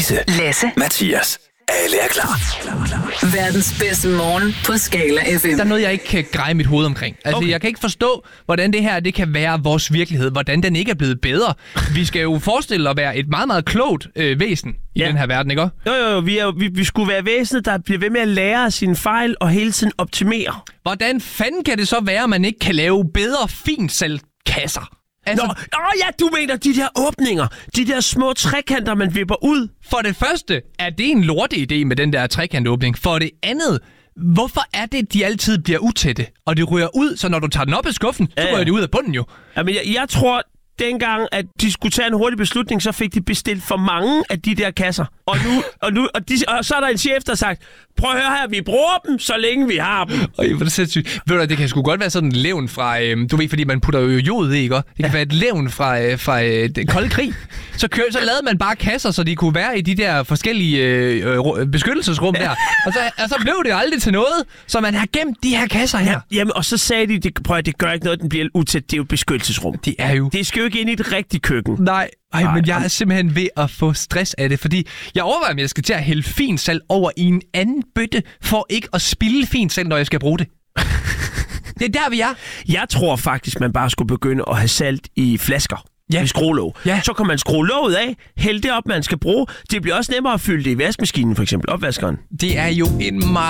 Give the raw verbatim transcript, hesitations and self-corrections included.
Louise, Lasse, Mathias. Alle er klar. verdens bedste morgen på Skala F M. Der er noget, jeg ikke kan greje mit hoved omkring. Altså, okay. Jeg kan ikke forstå, hvordan det her det kan være vores virkelighed. Hvordan den ikke er blevet bedre. Vi skal jo forestille at være et meget, meget klogt øh, væsen i ja. den her verden, ikke? Jo, jo, jo. Vi, er, vi, vi skulle være væsenet, der bliver ved med at lære af sine fejl og hele tiden optimere. Hvordan fanden kan det så være, at man ikke kan lave bedre finsalgkasser? Altså, Nå, åh ja, du mener de der åbninger, de der små trekanter, man vipper ud. For det første er det en lorteidé med den der trekantåbning. For det andet, hvorfor er det, de altid bliver utætte, og det ryger ud, så når du tager den op af skuffen, så Ja. ryger det ud af bunden jo. Jamen, jeg, jeg tror, dengang, at de skulle tage en hurtig beslutning, så fik de bestilt for mange af de der kasser. Og nu, og nu, og, de, og så er der en chef, der har sagt, prøv at høre her, vi bruger dem, så længe vi har dem. Øj, hvor er det sindssygt. Ved du, det kan sgu godt være sådan en levn fra, øhm, du ved, fordi man putter jo jod i, ikke? Det kan ja. være et levn fra, øh, fra øh, den kolde krig. Så, kø, så lavede man bare kasser, så de kunne være i de der forskellige øh, øh, beskyttelsesrum der. Og så, og så blev det aldrig til noget, så man har gemt de her kasser her. Ja, jamen, og så sagde de, det, prøv at det gør ikke noget, den bliver utæt, det er jo et beskyttelsesrum. Det er jo... Det skal jo ikke ind i et rigtigt køkken. Nej, ej, Nej, men jeg er simpelthen ved at få stress af det, fordi jeg overvejer, om jeg skal til at hælde finsalt over i en anden bøtte, for ikke at spilde finsalt, når jeg skal bruge det. Det er der, vi er. Jeg tror faktisk, man bare skulle begynde at have salt i flasker. Ja. Med skruelåg. Ja. Så kan man skrue låget af, hælde det op, man skal bruge. Det bliver også nemmere at fylde det i vaskemaskinen, for eksempel opvaskeren. Det er jo en meget